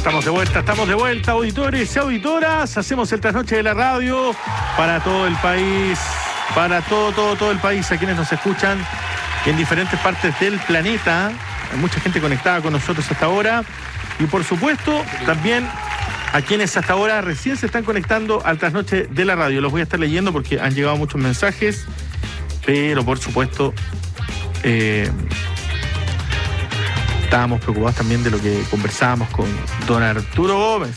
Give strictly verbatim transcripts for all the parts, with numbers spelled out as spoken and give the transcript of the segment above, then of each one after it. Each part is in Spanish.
Estamos de vuelta, estamos de vuelta, auditores y auditoras. Hacemos el trasnoche de la radio para todo el país, para todo, todo, todo el país, a quienes nos escuchan en diferentes partes del planeta. Hay mucha gente conectada con nosotros hasta ahora. Y por supuesto, también a quienes hasta ahora recién se están conectando al trasnoche de la radio. Los voy a estar leyendo porque han llegado muchos mensajes, pero por supuesto... Eh, estábamos preocupados también de lo que conversábamos con don Arturo Gómez.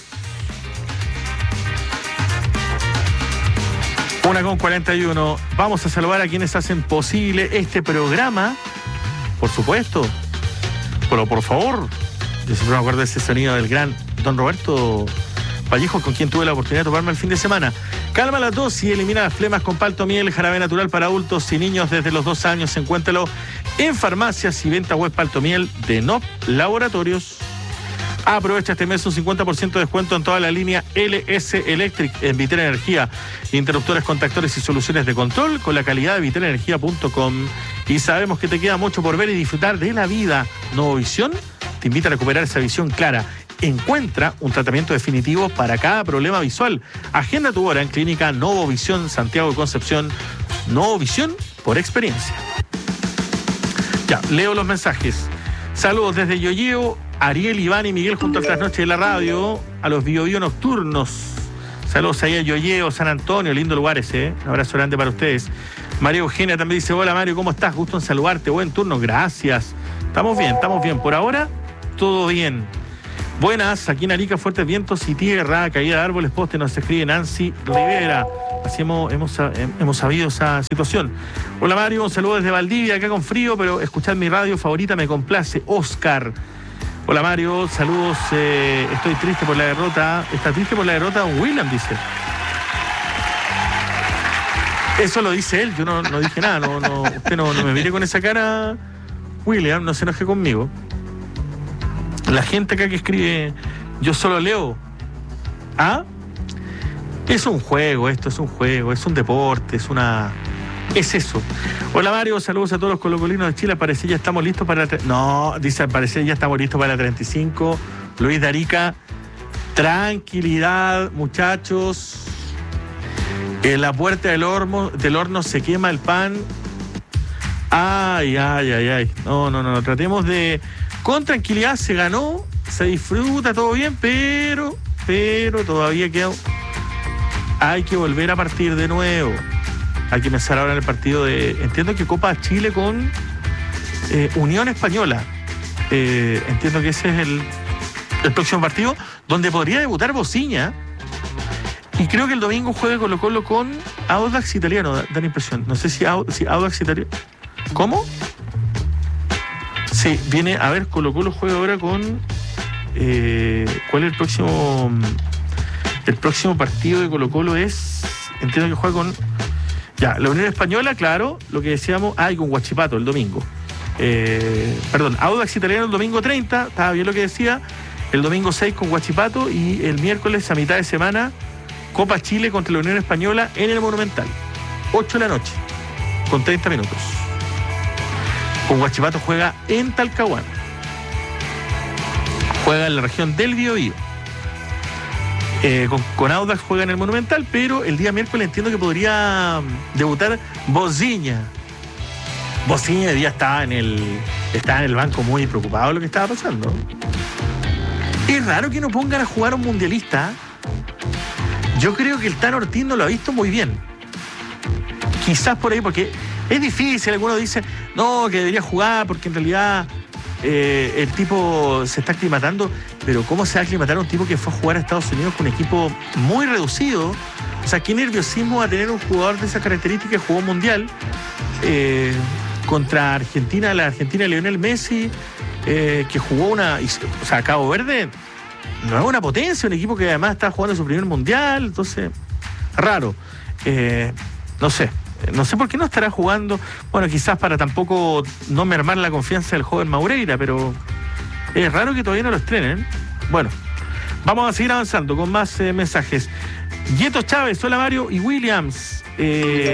Una con cuarenta y uno. Vamos a saludar a quienes hacen posible este programa. Por supuesto. Pero por favor. Yo siempre me acuerdo de ese sonido del gran don Roberto Vallejo, con quien tuve la oportunidad de tomarme el fin de semana. Calma la tos y elimina las flemas con palto miel, jarabe natural para adultos y niños desde los dos años. Encuéntralo en farmacias y venta web Palto Miel de N O P Laboratorios. Aprovecha este mes un cincuenta por ciento de descuento en toda la línea L S Electric en Vitel Energía. Interruptores, contactores y soluciones de control con la calidad de vitel energía punto com. Y sabemos que te queda mucho por ver y disfrutar de la vida. Novovisión te invita a recuperar esa visión clara. Encuentra un tratamiento definitivo para cada problema visual. Agenda tu hora en Clínica Novovisión Santiago de Concepción. Novovisión por experiencia. Ya, leo los mensajes. Saludos desde Yoyeo, Ariel, Iván y Miguel junto al trasnoche de la radio, a los Bio Bio nocturnos. Saludos ahí a Yoyeo, San Antonio, lindo lugar ese, ¿eh? Un abrazo grande para ustedes. María Eugenia también dice, hola Mario, ¿cómo estás? Gusto en saludarte, buen turno, gracias. Estamos bien, estamos bien. Por ahora, todo bien. Buenas, aquí en Arica, fuertes vientos y tierra, caída de árboles, postes, nos escribe Nancy Rivera. Así hemos, hemos, hemos sabido esa situación. Hola Mario, un saludo desde Valdivia, acá con frío, pero escuchar mi radio favorita me complace. Oscar. Hola Mario, saludos, eh, estoy triste por la derrota. ¿Está triste por la derrota don William? Dice. Eso lo dice él, yo no, no dije nada, no, no, usted no, no me mire con esa cara, William, no se enoje conmigo. La gente acá que escribe, yo solo leo. ¿Ah? Es un juego, esto es un juego, es un deporte, es una... Es eso. Hola Mario, saludos a todos los colocolinos de Chile. Parece ya estamos listos para... La... No, dice, parece ya estamos listos para la treinta y cinco. Luis de Arica, tranquilidad, muchachos. En la puerta del horno, del horno se quema el pan. Ay, ay, ay, ay. No, no, no, tratemos de... Con tranquilidad, se ganó, se disfruta, todo bien, pero, pero todavía queda... Hay que volver a partir de nuevo. Hay que empezar ahora en el partido de... Entiendo que Copa Chile con eh, Unión Española. Eh, entiendo que ese es el, el próximo partido, donde podría debutar Bociña. Y creo que el domingo juega Colo Colo con Audax Italiano, da, da la impresión. No sé si, si Audax Italiano... ¿Cómo? Sí, viene, a ver, Colo Colo juega ahora con... Eh, ¿Cuál es el próximo...? El próximo partido de Colo Colo es... Entiendo que juega con... Ya, la Unión Española, claro, lo que decíamos... Ah, y con Huachipato el domingo. Eh, perdón, Audax Italiano el domingo treinta, estaba bien lo que decía. El domingo seis con Huachipato y el miércoles a mitad de semana Copa Chile contra la Unión Española en el Monumental. ocho de la noche, con treinta minutos. Con Huachipato juega en Talcahuano. Juega en la región del Biobío. Eh, con, con Audax juega en el Monumental, pero el día miércoles entiendo que podría debutar Bociña. Bociña hoy día estaba en el estaba en el banco muy preocupado de lo que estaba pasando. Es raro que no pongan a jugar a un mundialista. Yo creo que el Tan Ortiz no lo ha visto muy bien. Quizás por ahí, porque es difícil. Algunos dicen, no, que debería jugar porque en realidad eh, el tipo se está aclimatando. Pero ¿cómo se va a aclimatar a un tipo que fue a jugar a Estados Unidos con un equipo muy reducido? O sea, qué nerviosismo va a tener un jugador de esas características que jugó mundial eh, contra Argentina, la Argentina de Lionel Messi, eh, que jugó una... O sea, Cabo Verde no es una potencia, un equipo que además está jugando su primer mundial, entonces, raro. Eh, no sé. No sé por qué no estará jugando. Bueno, quizás para tampoco no mermar la confianza del joven Maureira, pero es raro que todavía no lo estrenen. Bueno, vamos a seguir avanzando con más eh, mensajes. Yeto Chávez, hola Mario y Williams.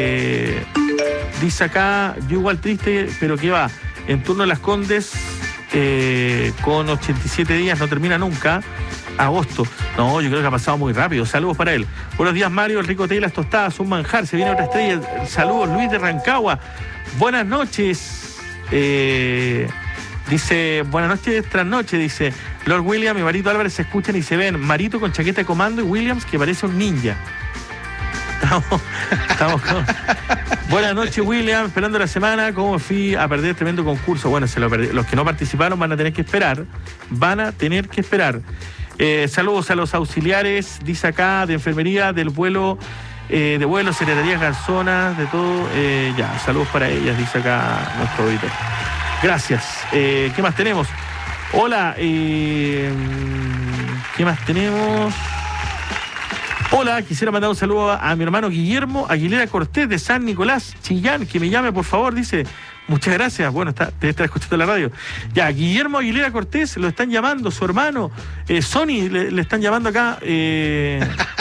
Eh, dice acá, yo igual triste, pero que va. En turno de Las Condes, eh, con ochenta y siete días, no termina nunca. Agosto. No, yo creo que ha pasado muy rápido. Saludos para él. Buenos días, Mario. El rico té y las tostadas, un manjar. Se viene otra estrella. Saludos, Luis de Rancagua. Buenas noches. Eh, dice, buenas noches, tras noche. Dice, Lord William y Marito Álvarez se escuchan y se ven. Marito con chaqueta de comando y Williams que parece un ninja. Estamos, estamos con... Buenas noches, William. Esperando la semana. ¿Cómo fui a perder tremendo concurso? Bueno, se lo perdí. Los que no participaron van a tener que esperar. Van a tener que esperar. Eh, saludos a los auxiliares, dice acá, de enfermería, del vuelo, eh, de vuelo, secretarías garzonas, de todo. Eh, ya, saludos para ellas, dice acá nuestro auditor. Gracias. Eh, ¿Qué más tenemos? Hola, eh, ¿qué más tenemos? Hola, quisiera mandar un saludo a, a mi hermano Guillermo Aguilera Cortés de San Nicolás, Chillán, que me llame por favor, dice. Muchas gracias. Bueno, está, debe estar escuchando la radio. Ya, Guillermo Aguilera Cortés, lo están llamando, su hermano. Eh, Sony, le, le están llamando acá. Eh...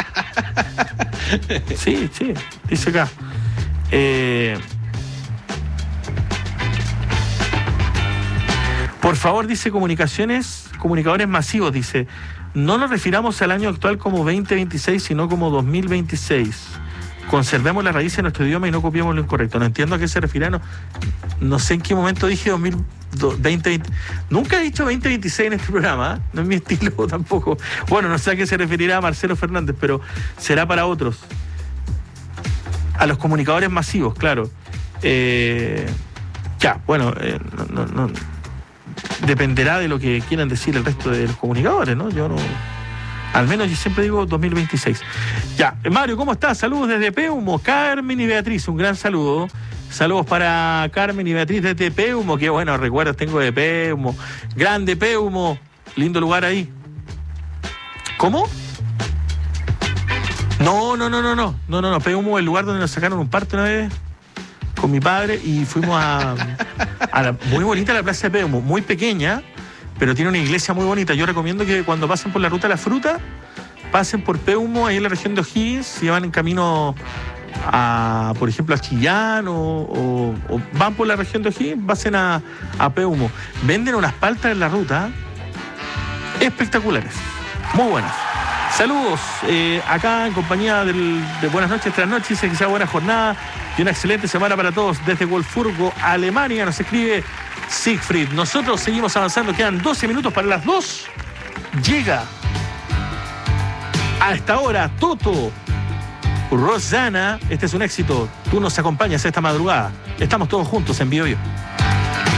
Sí, sí, dice acá. Eh... Por favor, dice comunicaciones, comunicadores masivos, dice. No nos refiramos al año actual como veinte veintiséis, sino como dos mil veintiséis. Conservemos la raíz de nuestro idioma y no copiemos lo incorrecto. No entiendo a qué se refiere. No, no sé en qué momento dije dos mil veinte. Nunca he dicho veinte veintiséis en este programa, ¿eh? No es mi estilo tampoco. Bueno, no sé a qué se referirá a Marcelo Fernández, pero será para otros. A los comunicadores masivos, claro. Eh, ya, bueno, eh, no, no, no. Dependerá de lo que quieran decir el resto de los comunicadores, ¿no? Yo no... Al menos yo siempre digo dos mil veintiséis. Ya, Mario, ¿cómo estás? Saludos desde Peumo, Carmen y Beatriz, un gran saludo. Saludos para Carmen y Beatriz desde Peumo, qué bueno, recuerdos tengo de Peumo. Grande Peumo, lindo lugar ahí. ¿Cómo? No, no, no, no, no, no, no, no, Peumo es el lugar donde nos sacaron un parto una vez con mi padre y fuimos a, a la, muy bonita la plaza de Peumo, muy pequeña, pero tiene una iglesia muy bonita. Yo recomiendo que cuando pasen por la ruta de la fruta, pasen por Peumo, ahí en la región de O'Higgins, si van en camino a, por ejemplo, a Chillán o, o, o van por la región de O'Higgins, pasen a, a Peumo. Venden unas paltas en la ruta espectaculares, muy buenas. Saludos, eh, acá en compañía del, de Buenas Noches, Tras Noches, dice que sea buena jornada y una excelente semana para todos. Desde Wolfsburgo, Alemania, nos escribe Siegfried. Nosotros seguimos avanzando, quedan doce minutos para las dos. Llega a esta hora Toto, Rosana. Este es un éxito. Tú nos acompañas esta madrugada. Estamos todos juntos en Bio Bio.